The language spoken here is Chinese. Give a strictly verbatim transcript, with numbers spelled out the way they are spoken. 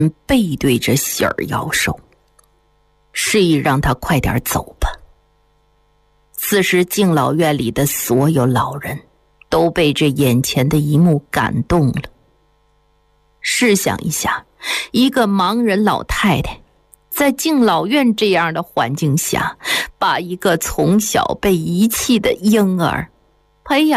背对着喜儿摇手，示意让他快点走吧。此时敬老院里的所有老人都被这眼前的一幕感动了。试想一下，一个盲人老太太在敬老院这样的环境下，把一个从小被遗弃的婴儿培养